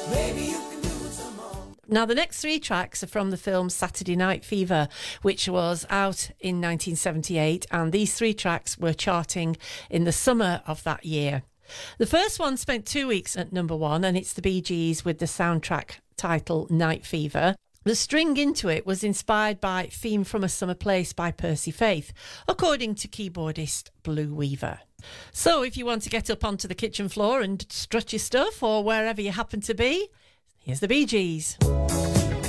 Now, the next three tracks are from the film Saturday Night Fever, which was out in 1978, and these three tracks were charting in the summer of that year. The first one spent 2 weeks at number one, and it's the Bee Gees with the soundtrack title Night Fever. The string into it was inspired by Theme from a Summer Place by Percy Faith, according to keyboardist Blue Weaver. So if you want to get up onto the kitchen floor and strut your stuff, or wherever you happen to be, here's the Bee Gees.